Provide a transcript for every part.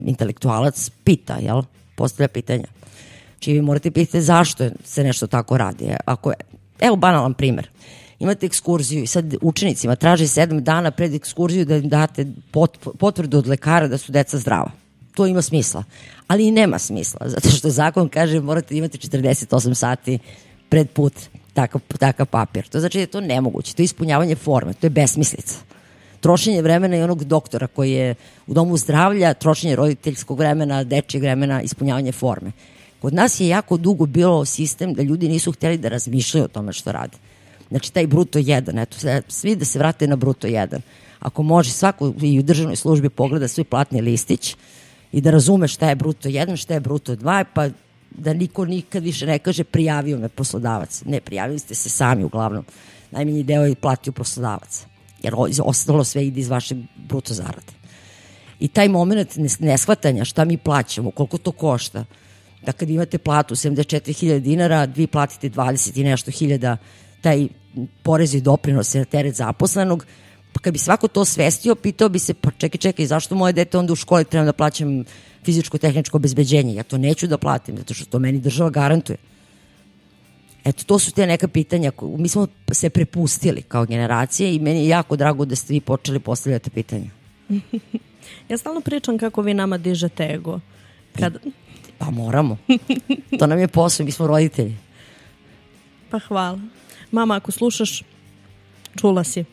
intelektualac pita, jel? Postavlja pitanja. Znači vi morate pitati zašto se nešto tako radi. Evo banalan primer. Imate ekskurziju i sad učenicima traže 7 dana pred ekskurziju da im date potvrdu od lekara da su deca zdrava. To ima smisla. Ali i nema smisla, zato što zakon kaže morate imati 48 sati pred put takav papir. To znači da je to nemoguće. To je ispunjavanje forme, to je besmislica. Trošenje vremena i onog doktora koji je u domu zdravlja, trošenje roditeljskog vremena, dečijeg vremena, ispunjavanje forme. Kod nas je jako dugo bilo sistem da ljudi nisu htjeli da razmišljaju o tome što rade. Znači taj bruto 1, eto, svi da se vrate na bruto 1. Ako može svako i u državnoj službi pogleda svoj platni listić i da razume šta je bruto 1, šta je bruto 2, pa da niko nikad više ne kaže prijavio me poslodavac. Ne, prijavili ste se sami uglavnom. Najmanji deo je platio poslodavac. Jer ostalo sve ide iz vaše bruto zarade. I taj moment neshvatanja šta mi plaćamo, koliko to košta, da kad imate platu 74.000 dinara, vi platite 20 i nešto hiljada taj porez i doprinose na teret zaposlenog, pa kad bi svako to svestio, pitao bi se, pa čekaj, zašto moje dete onda u školi treba da plaćam fizičko-tehničko obezbeđenje? Ja to neću da platim, zato što to meni država garantuje. Eto, to su te neka pitanja. Mi smo se prepustili kao generacije i meni je jako drago da ste vi počeli postavljati pitanja. Ja stalno pričam kako vi nama dižete ego. Pa moramo. To nam je posao, mi smo roditelji. Pa hvala. Mama, ako slušaš, čula si.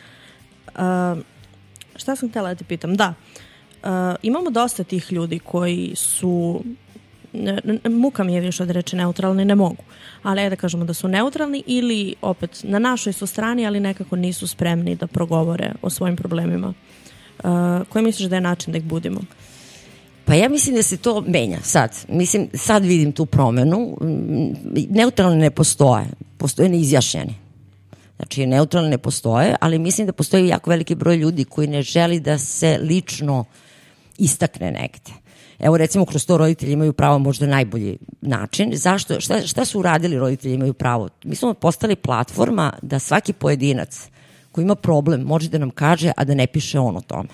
Šta sam htjela da te pitam? Da, imamo dosta tih ljudi koji su, muka mi je više da reče neutralni, ne mogu, ali ajde da kažemo da su neutralni ili opet na našoj su strani, ali nekako nisu spremni da progovore o svojim problemima. Koji misliš da je način da ih budimo? Pa ja mislim da se to menja sad. Mislim, sad vidim tu promenu. Neutralni ne postoje. Postoje neizjašnjeni. Znači, neutralni ne postoje, ali mislim da postoji jako veliki broj ljudi koji ne želi da se lično istakne negde. Evo, recimo, kroz to roditelji imaju pravo možda najbolji način. Zašto? Šta su uradili roditelji imaju pravo? Mi smo postali platforma da svaki pojedinac koji ima problem može da nam kaže, a da ne piše on o tome.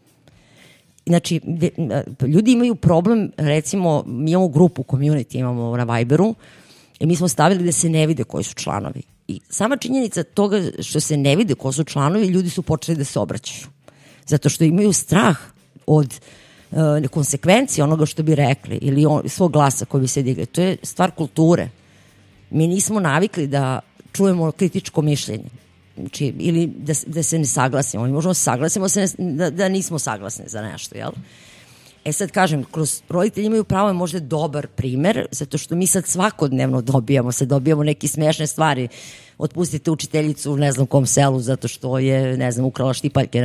Znači, ljudi imaju problem, recimo, mi imamo grupu, community imamo na Viberu i mi smo stavili da se ne vide koji su članovi. I sama činjenica toga što se ne vide ko su članovi, ljudi su počeli da se obraćaju. Zato što imaju strah od konsekvencije onoga što bi rekli ili svog glasa koji bi se digli. To je stvar kulture. Mi nismo navikli da čujemo kritičko mišljenje. Znači, ili da se ne saglasimo. Mi možemo saglasimo se da nismo saglasni za nešto, jel? Sad kažem, kroz roditelji imaju pravo je možda dobar primer, zato što mi sad svakodnevno dobijamo neke smešne stvari. Otpustite učiteljicu u ne znam kom selu zato što je, ne znam, ukrala štipaljke.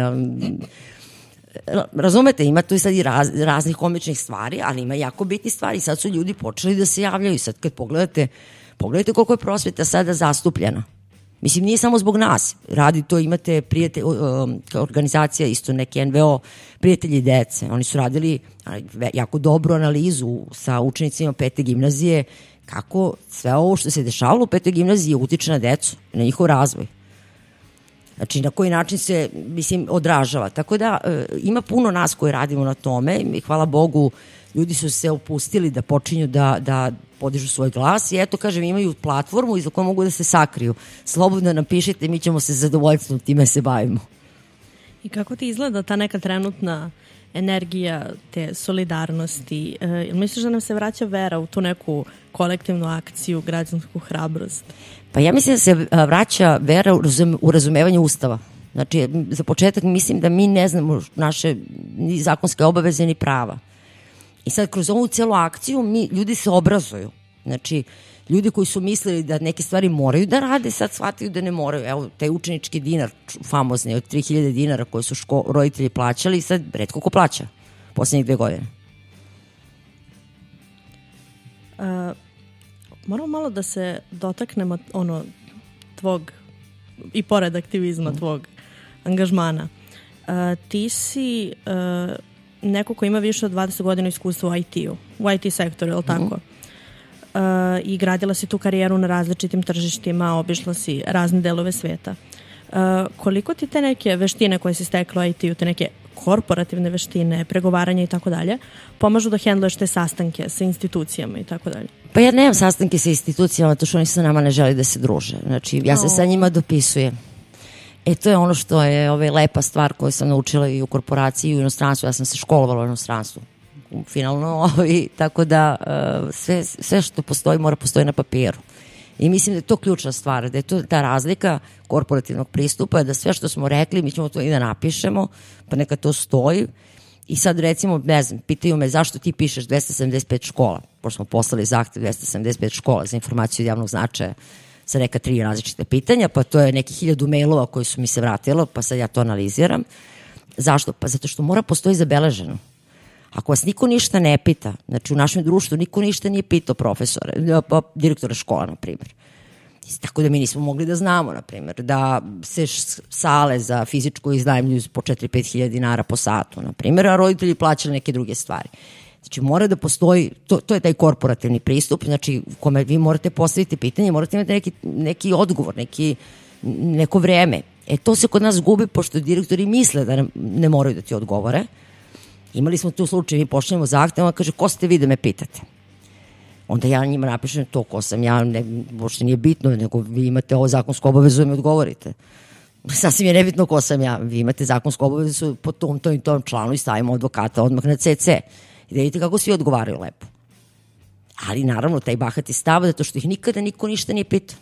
Razumete, ima tu i sad i raznih komičnih stvari, ali ima jako bitnih stvari. Sad su ljudi počeli da se javljaju. Sad kad pogledate koliko je prosveta sada zastupljena. Mislim, nije samo zbog nas. Radi to, imate organizacija, isto neki NVO, prijatelji dece. Oni su radili jako dobru analizu sa učenicima 5. gimnazije, kako sve ovo što se dešavalo u 5. gimnaziji utiče na decu, na njihov razvoj. Znači, na koji način se, mislim, odražava. Tako da, ima puno nas koji radimo na tome i hvala Bogu, ljudi su se opustili da počinju da podižu svoj glas i eto, kažem, imaju platformu iza koje mogu da se sakriju. Slobodno napišite, mi ćemo se zadovoljstvom time se bavimo. I kako ti izgleda ta neka trenutna energija te solidarnosti? Misliš da nam se vraća vera u tu neku kolektivnu akciju, građansku hrabrost? Pa ja mislim da se vraća vera u razumevanje Ustava. Znači, za početak mislim da mi ne znamo naše ni zakonske obaveze ni prava. I sad kroz ovu cijelu akciju ljudi se obrazuju. Znači, ljudi koji su mislili da neke stvari moraju da rade, sad shvataju da ne moraju. Evo, taj učenički dinar, famozni, od 3.000 dinara koje su roditelji plaćali, sad retko ko plaća poslednjih 2 godine. Moramo malo da se dotaknemo tvog, i pored aktivizma, tvog angažmana. Ti si neko ko ima više od 20 godina iskustva u IT-u, u IT sektoru, je li tako? I gradila si tu karijeru na različitim tržištima, obišla si razne delove sveta. Koliko ti te neke veštine koje si stekla u IT-u, te neke korporativne veštine, pregovaranja i tako dalje, pomažu da hendluješ te sastanke sa institucijama i tako dalje? Pa ja nemam sastanke sa institucijama, to što oni sa nama ne želi da se druže. Znači, ja se sa njima dopisujem. To je ono što je lepa stvar koju sam naučila i u korporaciji i u inostranstvu. Ja sam se školovala u inostranstvu. Finalno, tako da sve što postoji mora postoji na papiru. I mislim da je to ključna stvar, da je to ta razlika korporativnog pristupa, da sve što smo rekli, mi ćemo to i da napišemo, pa neka to stoji. I sad recimo, ne znam, pitaju me zašto ti pišeš 275 škola, pošto smo poslali zahtev 275 škola za informaciju od javnog značaja sa neka 3 različite pitanja, pa to je neki 1000 mailova koji su mi se vratilo, pa sad ja to analiziram. Zašto? Pa zato što mora postoji zabeleženo. Ako vas niko ništa ne pita, znači u našem društvu niko ništa nije pitao profesore, direktora škola, na primjer. Tako da mi nismo mogli da znamo, na primjer, da se sale za fizičko iznajmljuju po 4-5 hiljada dinara po satu, na primjer, a roditelji plaćali neke druge stvari. Znači mora da postoji, to je taj korporativni pristup, znači u kome vi morate postaviti pitanje, morate imati neki odgovor, neko vreme. To se kod nas gubi, pošto direktori misle da ne moraju da ti odgovore. Imali smo tu slučaj, mi pošaljemo zahtev, on kaže, ko ste vi da me pitate? Onda ja njima napišem to, ko sam ja, uopšte nije bitno, nego vi imate ovo zakonsku obavezu da mi odgovorite. Sasvim je nebitno ko sam ja, vi imate zakonsku obavezu po tom i tom članu i stavimo advokata odmah na CC. I da vidite kako svi odgovaraju lepo. Ali naravno, taj bahati stav, zato što ih nikada niko ništa nije pitao.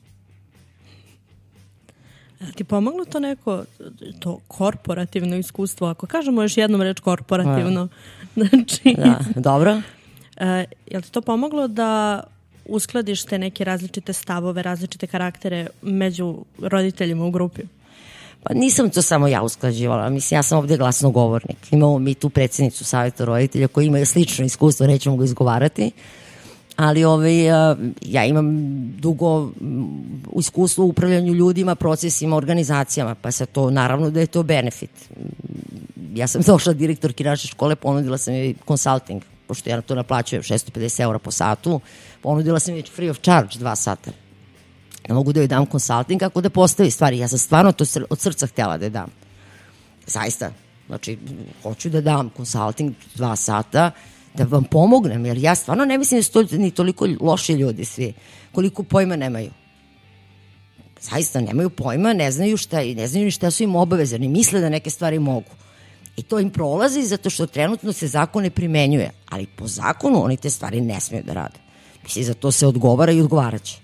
Ti pomoglo to neko, to korporativno iskustvo, ako kažemo još jednom reč korporativno, znači... Da, dobro. Je li ti to pomoglo da uskladiš te neke različite stavove, različite karaktere među roditeljima u grupi? Pa nisam to samo ja usklađivala, mislim, ja sam ovde glasnogovornik. Imamo mi tu predsjednicu savjeta roditelja koji imaju slično iskustvo, nećemo ga izgovarati, ali ja imam dugo iskustvo u upravljanju ljudima, procesima, organizacijama, pa sad to, naravno da je to benefit. Ja sam došla direktorki naše škole, ponudila sam joj consulting, pošto ja to naplaćujem 650 € po satu, ponudila sam joj free of charge 2 sata. Ja mogu da joj dam consulting kako da postavi stvari. Ja sam stvarno to od srca htjela da je dam. Zaista. Znači, hoću da dam consulting 2 sata, da vam pomognem, jer ja stvarno ne mislim da su to ni toliko loši ljudi svi, koliko pojma nemaju. Zaista nemaju pojma, ne znaju ni šta su im obaveze, ni misle da neke stvari mogu. I to im prolazi zato što trenutno se zakon ne primenjuje, ali po zakonu oni te stvari ne smiju da rade. Mislim, za to se odgovara i odgovaraće.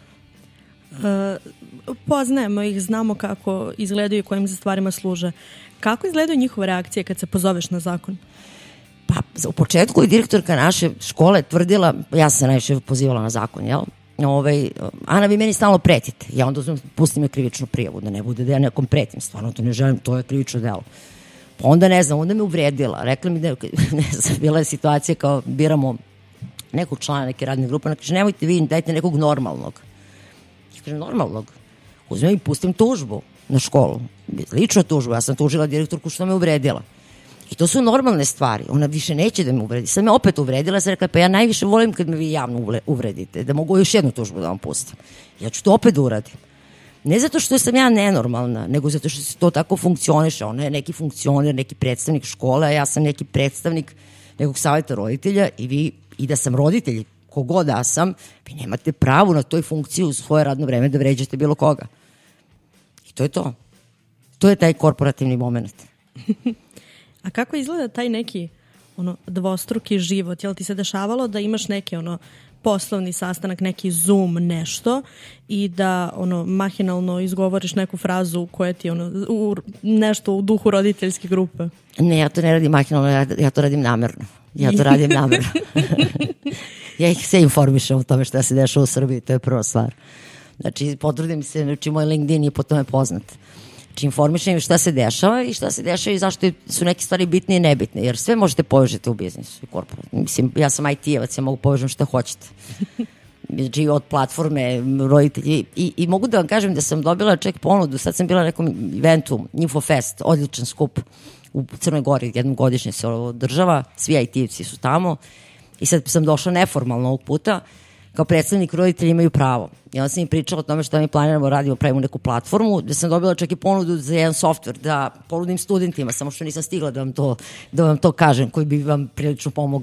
Poznajemo ih, znamo kako izgledaju i kojim se stvarima služe. Kako izgledaju njihove reakcije kad se pozoveš na zakon? Pa u početku je direktorka naše škole tvrdila, ja sam se najviše pozivala na zakon, jel? Ana, vi meni stalno pretite. Ja onda pustim je krivičnu prijavu, da ne bude da ja nekom pretim, stvarno to ne želim, to je krivično delo. Pa onda ne znam, onda me uvredila, rekla mi da, ne znam, bila je situacija kao biramo nekog člana neke radne grupe, ona kaže, nemojte vi, dajte nekog normalnog. Ja kažem, normalnog? Uzmem i pustim tužbu na školu, lično tužbu, ja sam tužila direktorku što me uvredila. I to su normalne stvari, ona više neće da me uvredi. Sad me opet uvredila, sam rekla, pa ja najviše volim kad me vi javno uvredite, da mogu još jednu tužbu da vam pustim. Ja ću to opet da uradim. Ne zato što sam ja nenormalna, nego zato što se to tako funkcioniše. Ona je neki funkcioner, neki predstavnik škole, a ja sam neki predstavnik nekog savjeta roditelja i da sam roditelj, kogod da sam, vi nemate pravo na toj funkciji u svoje radno vreme da vređate bilo koga. I to je to. To je taj korporativni moment. A kako izgleda taj neki dvostruki život? Jel ti se dešavalo da imaš neki poslovni sastanak, neki Zoom, nešto i da mahinalno izgovoriš neku frazu koja ti nešto u duhu roditeljske grupe? Ne, ja to ne radim mahinalno, ja to radim namerno. Ja ih sve informišem o tome šta se dešava u Srbiji, to je prva stvar. Znači, potrudim se, znači moj LinkedIn je po tome poznat. Znači, informišem šta se dešava i zašto su neke stvari bitne i nebitne, jer sve možete povežiti u biznisu i korporatu. Mislim, ja sam IT-evac, ja mogu povežem šta hoćete. Znači, od platforme, roditelji, i mogu da vam kažem da sam dobila čak ponudu, sad sam bila na nekom eventu, Infofest, odličan skup u Crnoj Gori, jednom godišnje se održava, svi IT-evci su tamo, i sad sam došla neformalno ovog puta, kao predstavnik roditelja imaju pravo. I onda sam im pričala o tome što mi planiramo, radimo, pravimo neku platformu, gde sam dobila čak i ponudu za jedan softver da ponudim studentima, samo što nisam stigla da vam to kažem, koji bi vam prilično pomogao.